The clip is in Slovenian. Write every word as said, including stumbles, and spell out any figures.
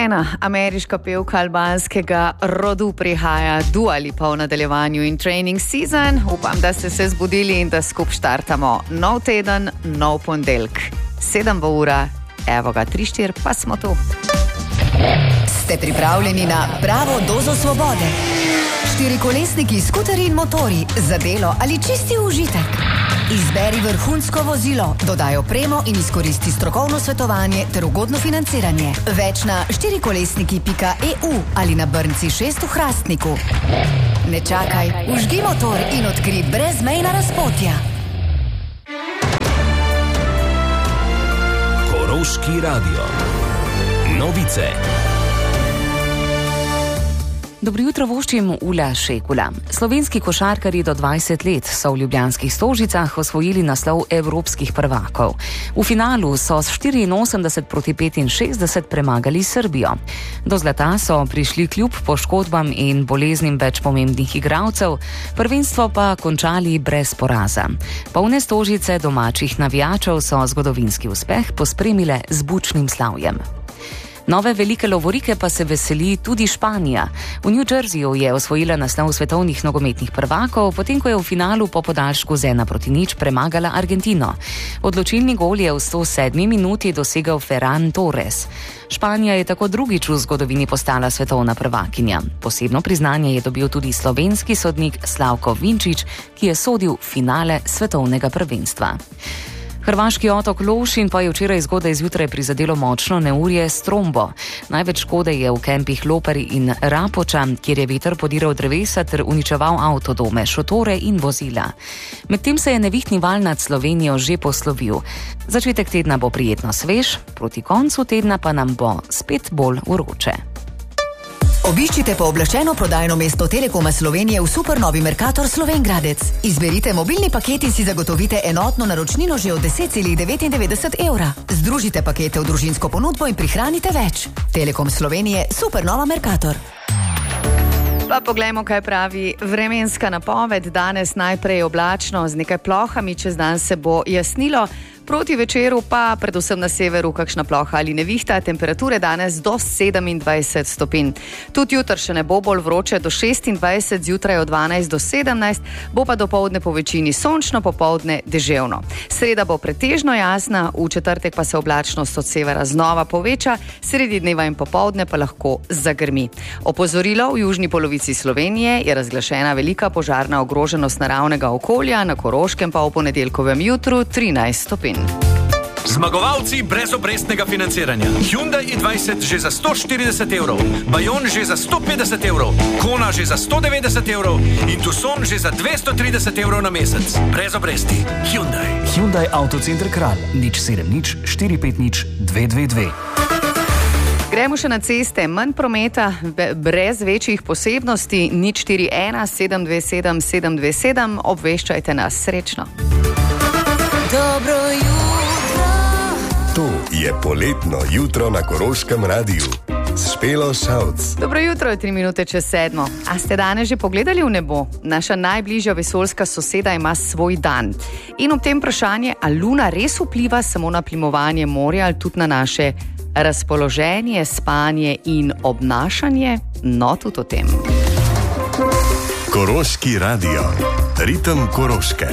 ena ameriška pevka albanskega rodu prihaja Dua Lipa v nadaljevanju in Training Season. Upam, da ste se zbudili in da skup štartamo. Nov teden, nov ponedeljek. Sedem bo ura, evo ga, tri, štiri, pa smo tu. Ste pripravljeni na pravo dozo svobode? Štirikolesniki, skuterji in motori, za delo ali čisti užitek? Izberi vrhunsko vozilo, dodaj opremo in izkoristi strokovno svetovanje ter ugodno financiranje. Več na štirikolesniki pika e u ali na Brnci šest v Hrastniku. Ne čakaj, vžgi motor in odkri brezmejna razpotja. Koroški radio. Novice. Dobro jutro voščim Ula Šekula. Slovenski košarkarji do dvajset let so v ljubljanskih Stožicah osvojili naslov evropskih prvakov. V finalu so s štiriinosemdeset proti petinšestdeset premagali Srbijo. Do zlata so prišli kljub poškodbam in boleznim več pomembnih igralcev, prvenstvo pa končali brez poraza. Polne Stožice domačih navijačev so zgodovinski uspeh pospremile z bučnim slavjem. Nove velike lovorike pa se veseli tudi Španija. V New Jerseyju je osvojila naslov svetovnih nogometnih prvakov, potem ko je v finalu po podaljšku z ena proti nič premagala Argentino. Odločilni gol je v sto sedmi minuti dosegel Ferran Torres. Španija je tako drugič v zgodovini postala svetovna prvakinja. Posebno priznanje je dobil tudi slovenski sodnik Slavko Vinčič, ki je sodil finale svetovnega prvenstva. Hrvaški otok Lošinj pa je včeraj zgodaj zjutraj prizadelo močno neurje s trombo. Največ škode je v kempih Lopari in Rapoča, kjer je veter podiral drevesa ter uničeval avtodome, šotore in vozila. Medtem se je nevihtni val nad Slovenijo že poslovil. Začetek tedna bo prijetno svež, proti koncu tedna pa nam bo spet bolj vroče. Obiščite pooblaščeno prodajno mesto Telekoma Slovenije v supernovi Mercator Slovenj Gradec. Izberite mobilni paket in si zagotovite enotno naročnino že od deset celih devetindevetdeset evra. Združite pakete v družinsko ponudbo in prihranite več. Telekom Slovenije, supernova Mercator. Pa poglejmo, kaj pravi vremenska napoved. Danes najprej oblačno, z nekaj plohami, čez dan se bo jasnilo. Proti večeru pa predvsem na severu kakšna ploha ali nevihta, temperature danes do sedemindvajset stopinj. Tudi jutr še ne bo bolj vroče, do šestindvajset, zjutraj od dvanajst do sedemnajst, bo pa dopoldne po večini sončno, popoldne deževno. Sreda bo pretežno jasna, v četrtek pa se oblačnost od severa znova poveča, sredi dneva in popoldne pa lahko zagrmi. Opozorilo, v južni polovici Slovenije je razglašena velika požarna ogroženost naravnega okolja, na Koroškem pa v ponedeljkovem jutru trinajst stopinj. Zmagovalci brezobrestnega financiranja. Hyundai i dvajset že za sto štirideset evrov, Bayon že za sto petdeset evrov, Kona že za sto devetdeset evrov in Tucson že za dvesto trideset evrov na mesec. Brez obresti. Hyundai. Hyundai Autocenter Kralj. nič sedem nič štiri pet nič dve dve dve. Gremo še na ceste, manj prometa, brez večjih posebnosti, nič štiri ena sedem dve sedem sedem dve sedem, obveščajte nas, srečno. Dobro jutro. To je poletno jutro na Koroškem radiju. Špelo Šavc. Dobro jutro, tri minute čez sedmo. A ste danes že pogledali v nebo? Naša najbližja vesoljska soseda ima svoj dan. In ob tem vprašanje, a Luna res vpliva samo na plimovanje morja ali tudi na naše razpoloženje, spanje in obnašanje? No, tudi o tem. Koroški radio. Ritem Koroške.